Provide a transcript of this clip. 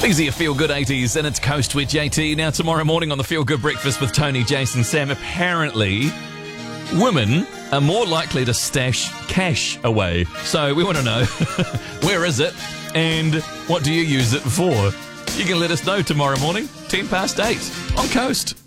These are your Feel Good 80s, and it's Coast with JT. Now, tomorrow morning on the Feel Good Breakfast with Tony, Jason, Sam, apparently women are more likely to stash cash away. So we want to know, where is it and what do you use it for? You can let us know tomorrow morning, 8:10 on Coast.